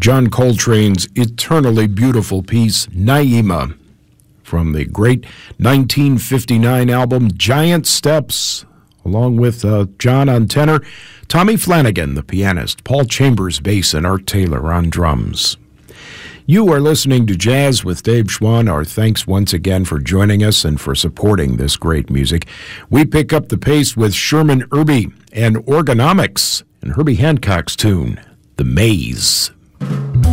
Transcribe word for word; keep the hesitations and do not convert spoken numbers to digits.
John Coltrane's eternally beautiful piece, Naima, from the great nineteen fifty-nine album Giant Steps, along with uh, John on tenor, Tommy Flanagan, the pianist, Paul Chambers, bass, and Art Taylor on drums. You are listening to Jazz with Dave Schwann. Our thanks once again for joining us and for supporting this great music. We pick up the pace with Sherman Irby and Orgonomics and Herbie Hancock's tune, The Maze.